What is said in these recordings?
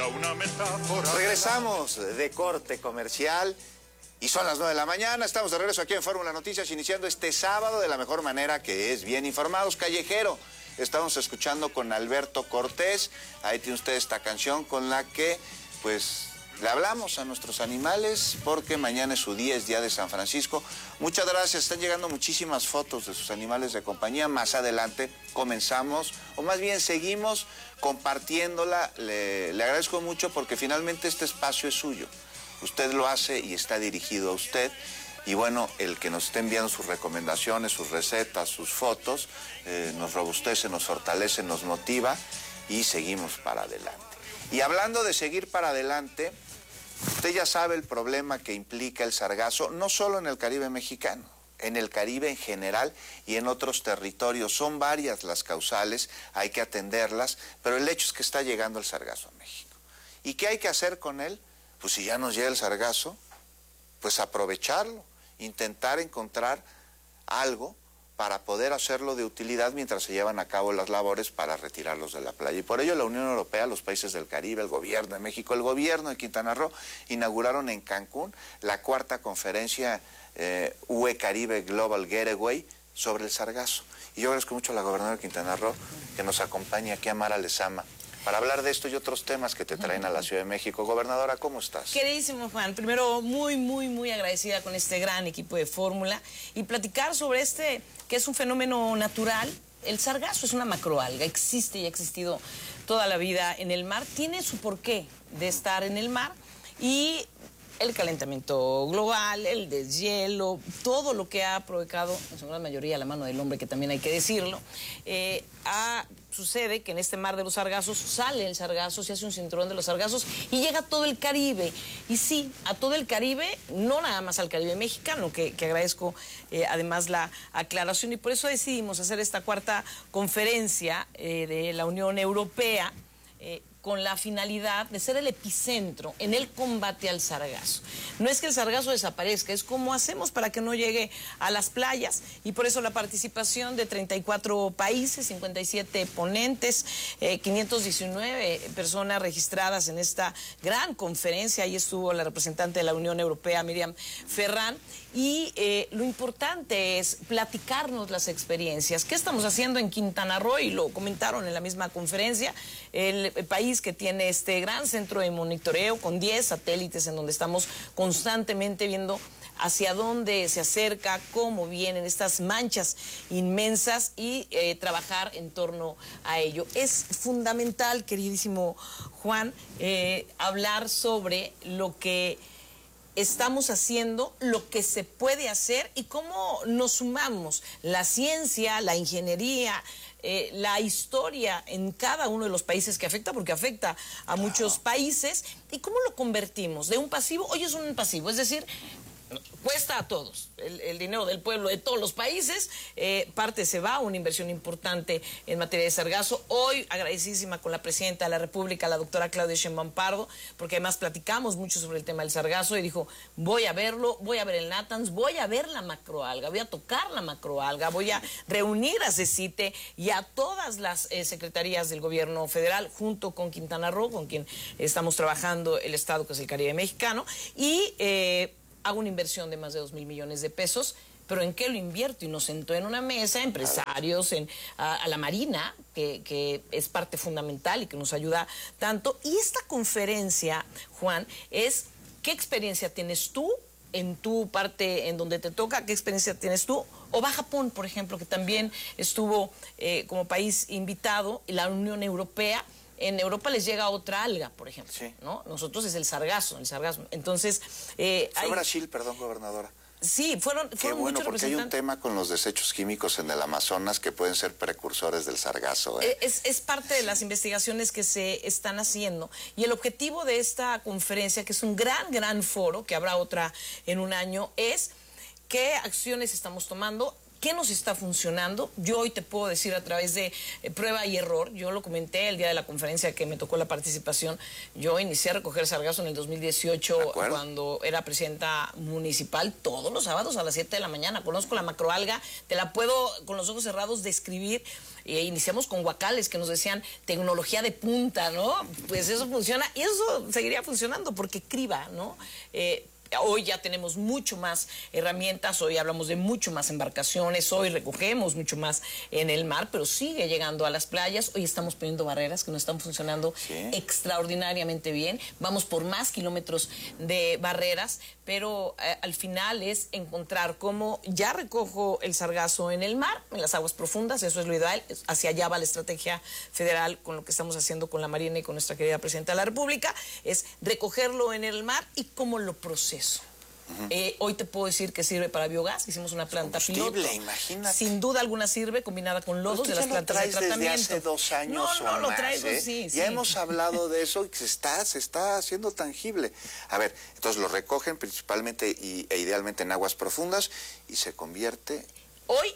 una metáfora. Regresamos de corte comercial y son las 9 de la mañana. Estamos de regreso aquí en Fórmula Noticias, iniciando este sábado de la mejor manera, que es bien informados. Callejero, estamos escuchando con Alberto Cortés. Ahí tiene usted esta canción con la que, pues, le hablamos a nuestros animales, porque mañana es su día, es día de San Francisco. Muchas gracias, están llegando muchísimas fotos de sus animales de compañía. Más adelante comenzamos, o más bien seguimos compartiéndola. Le agradezco mucho porque finalmente este espacio es suyo. Usted lo hace y está dirigido a usted. Y bueno, el que nos esté enviando sus recomendaciones, sus recetas, sus fotos, nos robustece, nos fortalece, nos motiva y seguimos para adelante. Y hablando de seguir para adelante, usted ya sabe el problema que implica el sargazo, no solo en el Caribe mexicano, en el Caribe en general y en otros territorios. Son varias las causales, hay que atenderlas, pero el hecho es que está llegando el sargazo a México. ¿Y qué hay que hacer con él? Pues si ya nos llega el sargazo, pues aprovecharlo, intentar encontrar algo para poder hacerlo de utilidad mientras se llevan a cabo las labores para retirarlos de la playa. Y por ello la Unión Europea, los países del Caribe, el gobierno de México, el gobierno de Quintana Roo, inauguraron en Cancún la cuarta conferencia UE Caribe Global Getaway sobre el sargazo. Y yo agradezco mucho a la gobernadora de Quintana Roo que nos acompañe aquí a Mara Lezama para hablar de esto y otros temas que te traen a la Ciudad de México. Gobernadora, ¿cómo estás? Queridísimo Juan, primero muy agradecida con este gran equipo de Fórmula y platicar sobre este, que es un fenómeno natural. El sargazo es una macroalga, existe y ha existido toda la vida en el mar, tiene su porqué de estar en el mar y el calentamiento global, el deshielo, todo lo que ha provocado, en su gran mayoría, la mano del hombre, que también hay que decirlo, sucede que en este mar de los sargazos sale el sargazo, se hace un cinturón de los sargazos y llega a todo el Caribe. Y sí, a todo el Caribe, no nada más al Caribe mexicano, que agradezco además la aclaración. Y por eso decidimos hacer esta cuarta conferencia de la Unión Europea, con la finalidad de ser el epicentro en el combate al sargazo. No es que el sargazo desaparezca, es cómo hacemos para que no llegue a las playas, y por eso la participación de 34 países, 57 ponentes, 519 personas registradas en esta gran conferencia. Ahí estuvo la representante de la Unión Europea, Miriam Ferrán, y lo importante es platicarnos las experiencias. ¿Qué estamos haciendo en Quintana Roo? Y lo comentaron en la misma conferencia, el país que tiene este gran centro de monitoreo con 10 satélites en donde estamos constantemente viendo hacia dónde se acerca, cómo vienen estas manchas inmensas y trabajar en torno a ello. Es fundamental, queridísimo Juan, hablar sobre lo que estamos haciendo, lo que se puede hacer y cómo nos sumamos la ciencia, la ingeniería, la historia en cada uno de los países que afecta, porque afecta a muchos países, y cómo lo convertimos de un pasivo. Hoy es un pasivo, es decir, cuesta a todos el dinero del pueblo de todos los países, parte se va a una inversión importante en materia de sargazo. Hoy agradecidísima con la presidenta de la República, la doctora Claudia Sheinbaum Pardo, porque además platicamos mucho sobre el tema del sargazo y dijo, voy a verlo, voy a ver el Natanz, voy a ver la macroalga, voy a tocar la macroalga, voy a reunir a CECITE y a todas las secretarías del gobierno federal, junto con Quintana Roo, con quien estamos trabajando el estado que es el Caribe mexicano, y hago una inversión de más de 2,000 millones de pesos, pero ¿en qué lo invierto? Y nos sentó en una mesa empresarios, a la Marina, que es parte fundamental y que nos ayuda tanto. Y esta conferencia, Juan, es ¿qué experiencia tienes tú en tu parte en donde te toca? ¿Qué experiencia tienes tú? O va Japón, por ejemplo, que también estuvo como país invitado, y la Unión Europea. En Europa les llega otra alga, por ejemplo, sí, ¿no? Nosotros es el sargazo. Entonces, Fue Brasil, perdón, gobernadora. Sí, fueron Qué bueno, muchos porque hay un tema con los desechos químicos en el Amazonas que pueden ser precursores del sargazo. Es parte de las investigaciones que se están haciendo. Y el objetivo de esta conferencia, que es un gran foro, que habrá otra en un año, es qué acciones estamos tomando. ¿Qué nos está funcionando? Yo hoy te puedo decir a través de prueba y error. Yo lo comenté el día de la conferencia que me tocó la participación. Yo inicié a recoger sargazo en el 2018 cuando era presidenta municipal, todos los sábados a las 7 de la mañana. Conozco la macroalga, te la puedo con los ojos cerrados describir. Iniciamos con guacales que nos decían tecnología de punta, ¿no? Pues eso funciona y eso seguiría funcionando porque criba, ¿no? Hoy ya tenemos mucho más herramientas, hoy hablamos de mucho más embarcaciones, hoy recogemos mucho más en el mar, pero sigue llegando a las playas. Hoy estamos poniendo barreras que no están funcionando extraordinariamente bien. Vamos por más kilómetros de barreras, pero al final es encontrar cómo ya recojo el sargazo en el mar, en las aguas profundas, eso es lo ideal. Hacia allá va la estrategia federal con lo que estamos haciendo con la Marina y con nuestra querida Presidenta de la República, es recogerlo en el mar y cómo lo proceso. Hoy te puedo decir que sirve para biogás. Hicimos una planta piloto. Imagínate. Sin duda alguna sirve combinada con lodos de las plantas de tratamiento. Desde hace 2 años no, lo más, traigo, sí. Ya hemos hablado de eso y se está haciendo tangible. A ver, entonces lo recogen principalmente e idealmente en aguas profundas y se convierte hoy,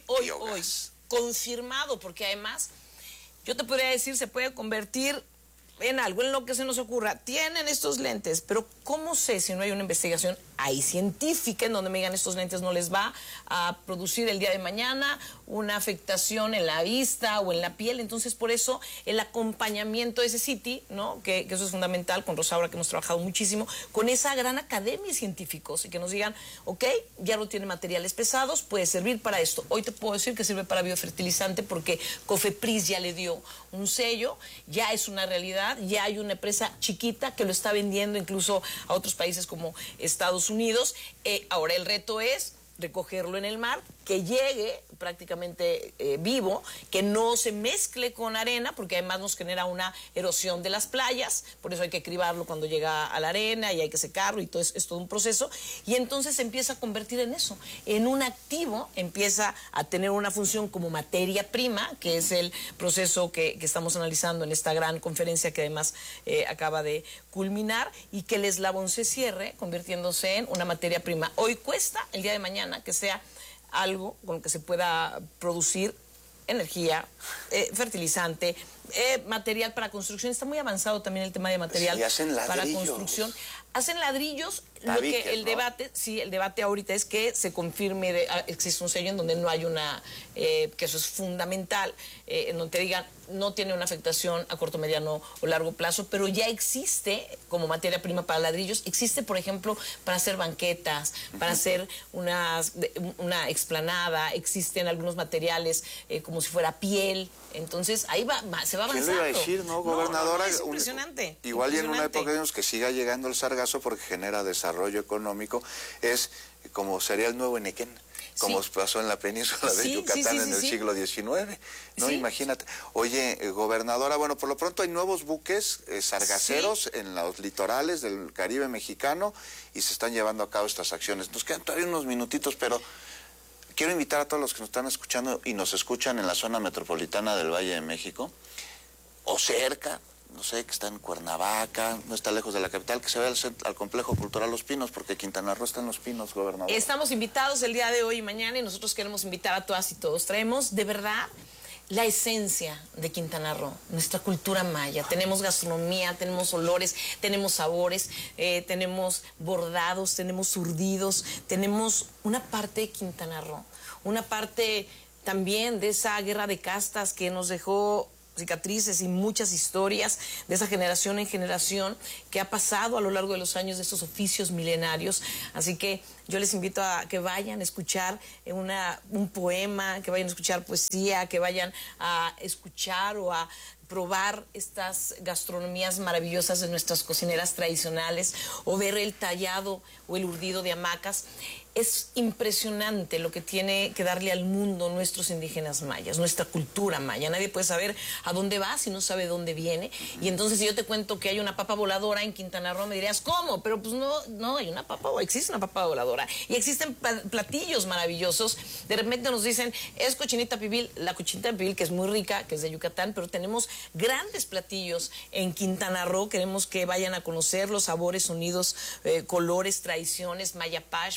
confirmado, porque además yo te podría decir, se puede convertir en algo, en lo que se nos ocurra. Tienen estos lentes, pero ¿cómo sé si no hay una investigación ahí científica en donde me digan estos lentes no les va a producir el día de mañana una afectación en la vista o en la piel? Entonces, por eso el acompañamiento de ese CITI, ¿no? Que eso es fundamental, con Rosaura que hemos trabajado muchísimo, con esa gran academia de científicos y que nos digan, ok, ya no tiene materiales pesados, puede servir para esto. Hoy te puedo decir que sirve para biofertilizante porque Cofepris ya le dio un sello, ya es una realidad, ya hay una empresa chiquita que lo está vendiendo incluso a otros países como Estados Unidos. Ahora el reto es recogerlo en el mar, que llegue prácticamente vivo, que no se mezcle con arena, porque además nos genera una erosión de las playas, por eso hay que cribarlo cuando llega a la arena y hay que secarlo y todo es todo un proceso, y entonces se empieza a convertir en eso, en un activo, empieza a tener una función como materia prima, que es el proceso que estamos analizando en esta gran conferencia que además acaba de culminar, y que el eslabón se cierre convirtiéndose en una materia prima. Hoy cuesta, el día de mañana, que sea algo con lo que se pueda producir energía, fertilizante, material para construcción. Está muy avanzado también el tema de material para construcción. Hacen ladrillos. Lo que el debate, el debate ahorita es que se confirme, existe un sello en donde no hay una, que eso es fundamental, en donde te digan, no tiene una afectación a corto, mediano o largo plazo, pero ya existe como materia prima para ladrillos, existe, por ejemplo, para hacer banquetas, para hacer una explanada, existen algunos materiales como si fuera piel. Entonces, ahí se va avanzando. ¿Quién le iba a decir, no, gobernadora? Es impresionante. Igual y en una época tenemos que siga llegando el sargazo porque genera desarrollo económico. Es como sería el nuevo Enequén, como pasó en la península de Yucatán en el siglo XIX, ¿no? Imagínate. Oye, gobernadora, bueno, por lo pronto hay nuevos buques sargaceros en los litorales del Caribe mexicano y se están llevando a cabo estas acciones. Nos quedan todavía unos minutitos, pero quiero invitar a todos los que nos están escuchando y nos escuchan en la zona metropolitana del Valle de México, o cerca, no sé, que está en Cuernavaca, no está lejos de la capital, que se vaya al Complejo Cultural Los Pinos, porque Quintana Roo está en Los Pinos, gobernador. Estamos invitados el día de hoy y mañana, y nosotros queremos invitar a todas y todos. Traemos, de verdad, la esencia de Quintana Roo, nuestra cultura maya. Tenemos gastronomía, tenemos olores, tenemos sabores, tenemos bordados, tenemos urdidos, tenemos una parte de Quintana Roo, una parte también de esa guerra de castas que nos dejó cicatrices y muchas historias de esa generación en generación que ha pasado a lo largo de los años de estos oficios milenarios. Así que yo les invito a que vayan a escuchar un poema, que vayan a escuchar poesía, que vayan a escuchar o a probar estas gastronomías maravillosas de nuestras cocineras tradicionales, o ver el tallado o el urdido de hamacas. Es impresionante lo que tiene que darle al mundo nuestros indígenas mayas, nuestra cultura maya. Nadie puede saber a dónde va si no sabe dónde viene. Y entonces, si yo te cuento que hay una papa voladora en Quintana Roo, me dirías, ¿cómo? Pero pues no hay una papa, o existe una papa voladora. Y existen platillos maravillosos. De repente nos dicen, es cochinita pibil, la cochinita pibil, que es muy rica, que es de Yucatán, pero tenemos grandes platillos en Quintana Roo. Queremos que vayan a conocer los sabores, sonidos, colores, tradiciones, mayapash, parte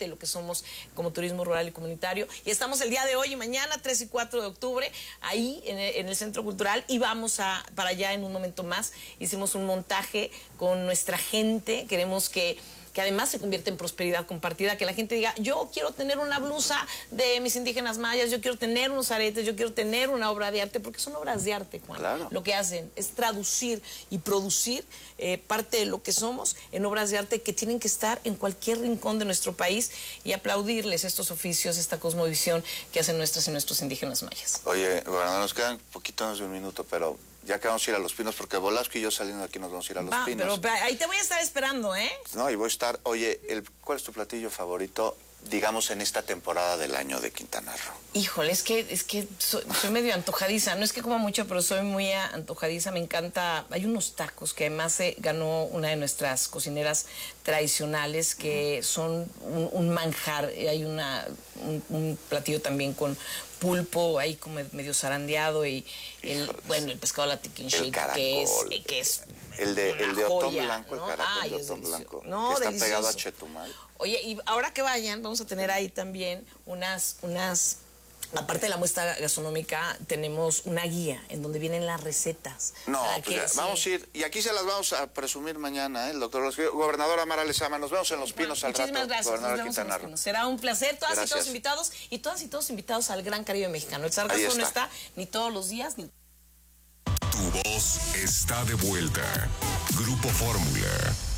de lo que somos como turismo rural y comunitario. Y estamos el día de hoy y mañana, 3 y 4 de octubre, ahí en el Centro Cultural, y vamos para allá en un momento más. Hicimos un montaje con nuestra gente, queremos que además se convierte en prosperidad compartida, que la gente diga, yo quiero tener una blusa de mis indígenas mayas, yo quiero tener unos aretes, yo quiero tener una obra de arte, porque son obras de arte, Juan. Claro. Lo que hacen es traducir y producir parte de lo que somos en obras de arte que tienen que estar en cualquier rincón de nuestro país, y aplaudirles estos oficios, esta cosmovisión que hacen nuestras y nuestros indígenas mayas. Oye, bueno, nos quedan poquito menos de un minuto, pero ya que vamos a ir a Los Pinos, porque Velasco y yo saliendo de aquí nos vamos a ir a Los Pinos. Pero ahí te voy a estar esperando, ¿eh? No, y voy a estar, oye, ¿cuál es tu platillo favorito, digamos, en esta temporada del año de Quintana Roo? Híjole, es que soy medio antojadiza. No es que coma mucho, pero soy muy antojadiza. Me encanta. Hay unos tacos que además ganó una de nuestras cocineras tradicionales, que son un manjar. Hay un platillo también con pulpo ahí como medio zarandeado, y el pescado a la tiquinchit, que es el de Otón Blanco, ¿no? el caracol de Otón Blanco, no, que está delicioso. pegado a Chetumal. Oye, y ahora que vayan, vamos a tener ahí también unas aparte de la muestra gastronómica, tenemos una guía en donde vienen las recetas. No, pues ya, vamos a ir, y aquí se las vamos a presumir mañana, el doctor Gobernador Amara Lezama. Nos vemos en Los Pinos al rato. Muchísimas gracias. Gobernador Quintana Roo. Será un placer, todas y todos invitados, y todas y todos invitados al Gran Caribe Mexicano. El sargazo no está ni todos los días, ni... Tu voz está de vuelta. Grupo Fórmula.